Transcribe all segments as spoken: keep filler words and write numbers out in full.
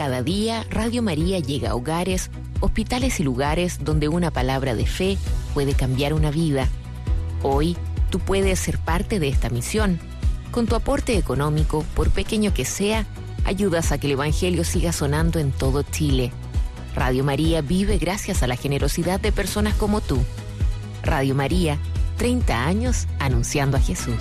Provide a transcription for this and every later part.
Cada día, Radio María llega a hogares, hospitales y lugares donde una palabra de fe puede cambiar una vida. Hoy, tú puedes ser parte de esta misión. Con tu aporte económico, por pequeño que sea, ayudas a que el Evangelio siga sonando en todo Chile. Radio María vive gracias a la generosidad de personas como tú. Radio María, treinta años anunciando a Jesús.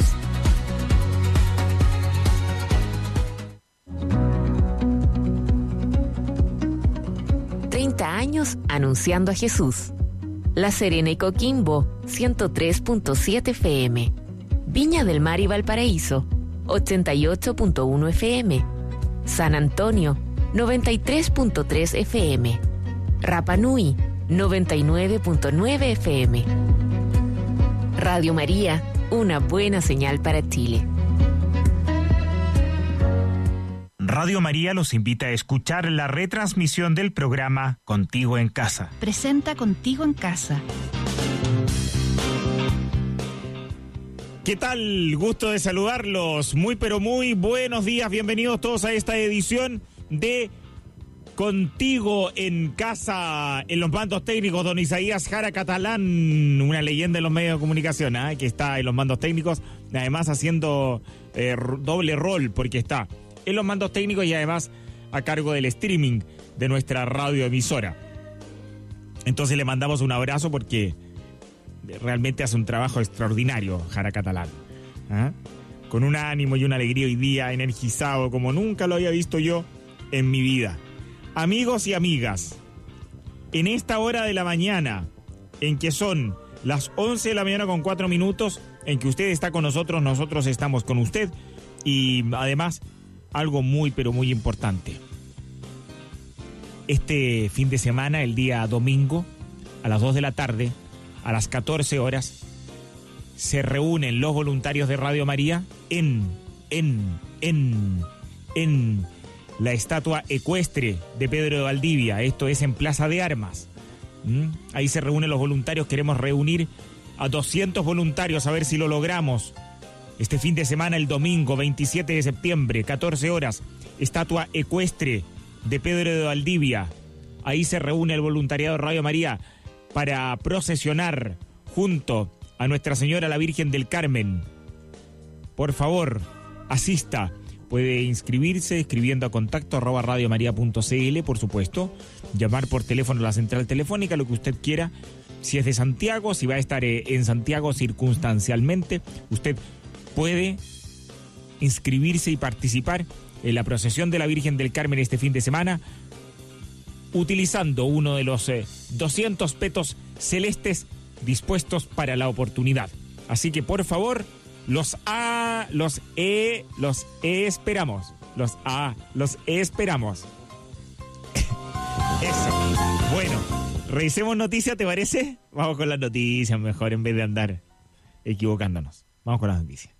treinta años anunciando a Jesús. La Serena y Coquimbo, ciento tres punto siete F M. Viña del Mar y Valparaíso, ochenta y ocho punto uno F M. San Antonio, noventa y tres punto tres F M. Rapa Nui, noventa y nueve punto nueve F M. Radio María, una buena señal para Chile. Radio María los invita a escuchar la retransmisión del programa Contigo en Casa. Presenta Contigo en Casa. ¿Qué tal? Gusto de saludarlos. Muy pero muy buenos días. Bienvenidos todos a esta edición de Contigo en Casa. En los mandos técnicos, don Isaías Jara Catalán, una leyenda en los medios de comunicación, ¿eh? que está en los mandos técnicos, además haciendo eh, doble rol, porque está en los mandos técnicos y además a cargo del streaming de nuestra radioemisora. Entonces le mandamos un abrazo porque realmente hace un trabajo extraordinario, Jara Catalán. ¿Ah? Con un ánimo y una alegría hoy día, energizado como nunca lo había visto yo en mi vida. Amigos y amigas, en esta hora de la mañana, en que son las once de la mañana con cuatro minutos, en que usted está con nosotros, nosotros estamos con usted, y además algo muy pero muy importante. Este fin de semana, el día domingo, a las dos de la tarde, a las catorce horas, se reúnen los voluntarios de Radio María en, en, en, en la estatua ecuestre de Pedro de Valdivia. Esto es en Plaza de Armas. ¿Mm? Ahí se reúnen los voluntarios. Queremos reunir a doscientos voluntarios, a ver si lo logramos. Este fin de semana, el domingo veintisiete de septiembre, catorce horas, estatua ecuestre de Pedro de Valdivia. Ahí se reúne el voluntariado de Radio María para procesionar junto a Nuestra Señora la Virgen del Carmen. Por favor, asista. Puede inscribirse escribiendo a contacto arroba radiomaria punto cl, por supuesto. Llamar por teléfono a la central telefónica, lo que usted quiera. Si es de Santiago, si va a estar en Santiago circunstancialmente, usted puede inscribirse y participar en la procesión de la Virgen del Carmen este fin de semana, utilizando uno de los eh, doscientos petos celestes dispuestos para la oportunidad. Así que por favor, los A, los E, los E esperamos. Los A, los E esperamos. Eso. Bueno, revisemos noticias, ¿te parece? Vamos con las noticias mejor en vez de andar equivocándonos. Vamos con las noticias.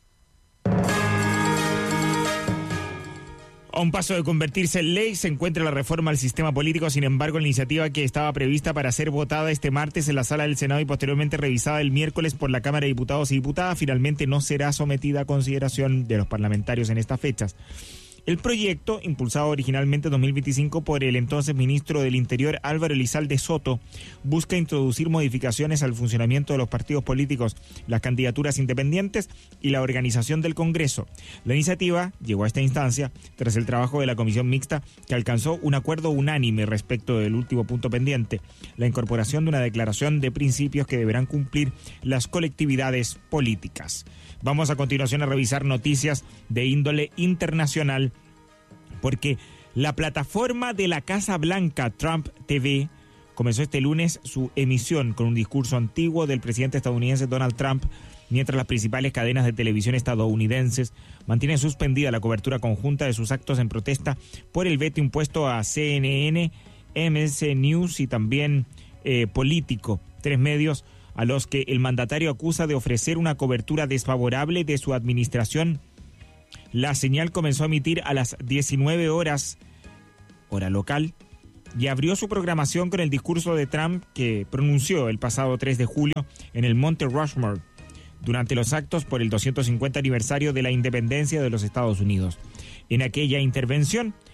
A un paso de convertirse en ley se encuentra la reforma al sistema político. Sin embargo, la iniciativa que estaba prevista para ser votada este martes en la sala del Senado y posteriormente revisada el miércoles por la Cámara de Diputados y Diputadas finalmente no será sometida a consideración de los parlamentarios en estas fechas. El proyecto, impulsado originalmente en dos mil veinticinco por el entonces ministro del Interior Álvaro Elizalde Soto, busca introducir modificaciones al funcionamiento de los partidos políticos, las candidaturas independientes y la organización del Congreso. La iniciativa llegó a esta instancia tras el trabajo de la comisión mixta, que alcanzó un acuerdo unánime respecto del último punto pendiente, la incorporación de una declaración de principios que deberán cumplir las colectividades políticas. Vamos a continuación a revisar noticias de índole internacional, porque la plataforma de la Casa Blanca, Trump T V, comenzó este lunes su emisión con un discurso antiguo del presidente estadounidense Donald Trump, mientras las principales cadenas de televisión estadounidenses mantienen suspendida la cobertura conjunta de sus actos en protesta por el veto impuesto a C N N, M S News y también eh, Político, tres medios a los que el mandatario acusa de ofrecer una cobertura desfavorable de su administración. La señal comenzó a emitir a las diecinueve horas, hora local, y abrió su programación con el discurso de Trump que pronunció el pasado tres de julio en el Monte Rushmore, durante los actos por el doscientos cincuenta aniversario de la independencia de los Estados Unidos. En aquella intervención,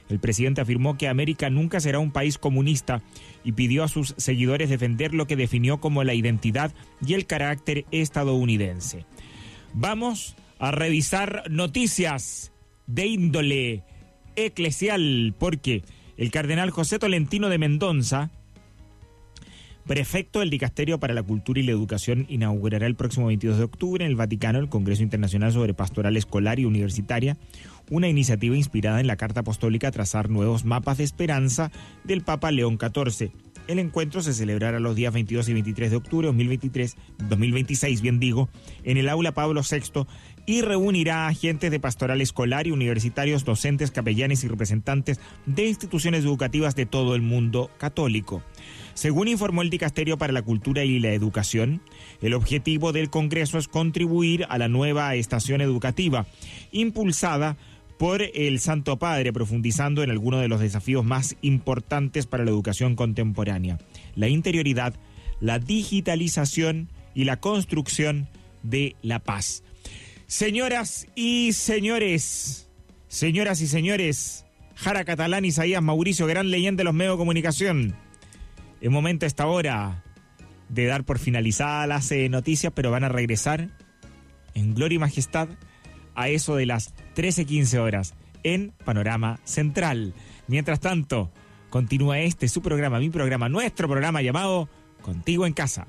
El presidente afirmó que América nunca será un país comunista y pidió a sus seguidores defender lo que definió como la identidad y el carácter estadounidense. Vamos a revisar noticias de índole eclesial, porque el cardenal José Tolentino de Mendoza, prefecto del Dicasterio para la Cultura y la Educación, inaugurará el próximo veintidós de octubre en el Vaticano el Congreso Internacional sobre Pastoral Escolar y Universitaria, una iniciativa inspirada en la Carta Apostólica a trazar nuevos mapas de esperanza del Papa León catorce. El encuentro se celebrará los días veintidós y veintitrés de octubre de dos mil veintitrés, dos mil veintiséis, bien digo, en el Aula Pablo sexto, y reunirá a agentes de pastoral escolar y universitarios, docentes, capellanes y representantes de instituciones educativas de todo el mundo católico. Según informó el Dicasterio para la Cultura y la Educación, el objetivo del Congreso es contribuir a la nueva estación educativa, impulsada por el Santo Padre, profundizando en algunos de los desafíos más importantes para la educación contemporánea: la interioridad, la digitalización y la construcción de la paz. Señoras y señores, señoras y señores, Jara Catalán, Isaías Mauricio, gran leyenda de los medios de comunicación. Es momento a esta hora de dar por finalizadas las eh, noticias, pero van a regresar en gloria y majestad a eso de las trece quince horas en Panorama Central. Mientras tanto, continúa este su programa, mi programa, nuestro programa llamado Contigo en Casa.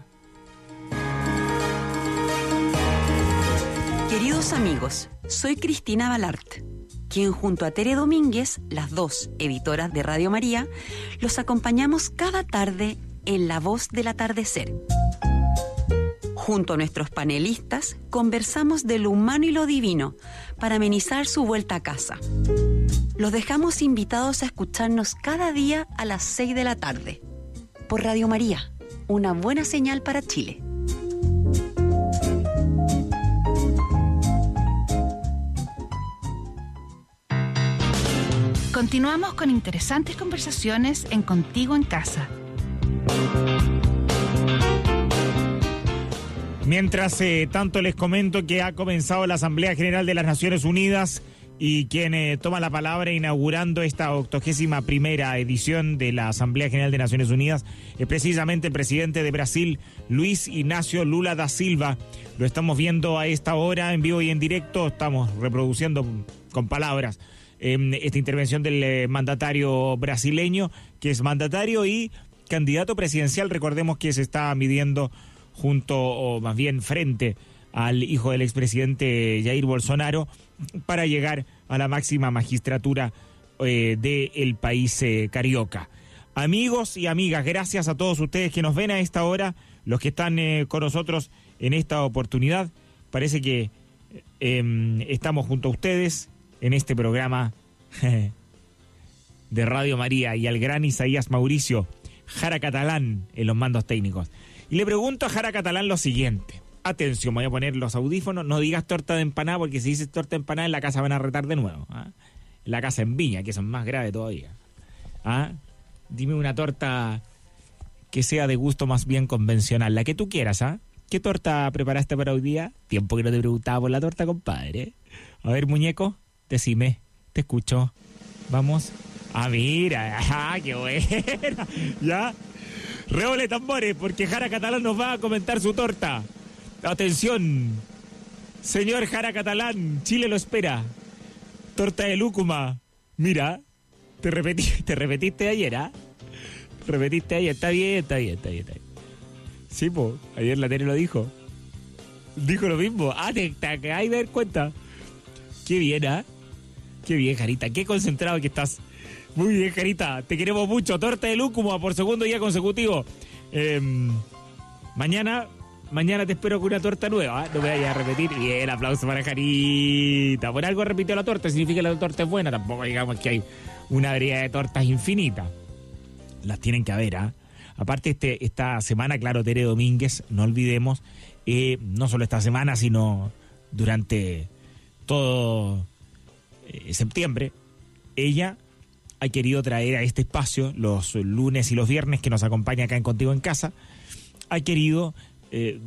Queridos amigos, soy Cristina Balart, quien junto a Tere Domínguez, las dos editoras de Radio María, los acompañamos cada tarde en La Voz del Atardecer. Junto a nuestros panelistas, conversamos de lo humano y lo divino para amenizar su vuelta a casa. Los dejamos invitados a escucharnos cada día a las seis de la tarde por Radio María, una buena señal para Chile. Continuamos con interesantes conversaciones en Contigo en Casa. Mientras eh, tanto les comento que ha comenzado la Asamblea General de las Naciones Unidas y quien eh, toma la palabra inaugurando esta octogésima primera edición de la Asamblea General de Naciones Unidas es precisamente el presidente de Brasil, Luis Ignacio Lula da Silva. Lo estamos viendo a esta hora en vivo y en directo, estamos reproduciendo con palabras eh, esta intervención del eh, mandatario brasileño, que es mandatario y candidato presidencial. Recordemos que se está midiendo junto, o más bien frente al hijo del expresidente Jair Bolsonaro, para llegar a la máxima magistratura eh, del país eh, carioca. Amigos y amigas, gracias a todos ustedes que nos ven a esta hora, los que están eh, con nosotros en esta oportunidad. Parece que eh, estamos junto a ustedes en este programa de Radio María, y al gran Isaías Mauricio, Jara Catalán en los mandos técnicos. Y le pregunto a Jara Catalán lo siguiente. Atención, voy a poner los audífonos. No digas torta de empanada, porque si dices torta de empanada en la casa van a retar de nuevo. ¿Ah? En la casa en Viña, que son más graves todavía. ¿Ah? Dime una torta que sea de gusto más bien convencional, la que tú quieras. ¿Ah? ¿Qué torta preparaste para hoy día? Tiempo que no te preguntaba por la torta, compadre. A ver, muñeco, decime, te escucho. Vamos. Ah, mira, ah, qué buena. Ya. Reole tambores, porque Jara Catalán nos va a comentar su torta. Atención, señor Jara Catalán, Chile lo espera. Torta de lúcuma. Mira, te repetí, te repetiste ayer, ¿ah? ¿eh? Repetiste ayer, está bien, está bien, está bien, está bien. Sí, pues, ayer la Tere lo dijo. Dijo lo mismo. Ah, te, te acabas de dar cuenta. Qué bien, ¿ah? ¿eh? Qué bien, Jarita, qué concentrado que estás. Muy bien, Jarita, te queremos mucho. Torta de lúcuma por segundo día consecutivo. Eh, mañana, mañana te espero con una torta nueva, ¿eh? No me vayas a repetir. Bien, aplauso para Jarita. Por algo repitió la torta, significa que la torta es buena. Tampoco digamos que hay una variedad de tortas infinitas. Las tienen que haber, ¿ah? ¿eh? Aparte, este, esta semana, claro, Tere Domínguez, no olvidemos, eh, no solo esta semana, sino durante todo eh, septiembre, ella ha querido traer a este espacio, los lunes y los viernes que nos acompaña acá en Contigo en Casa, ha querido eh,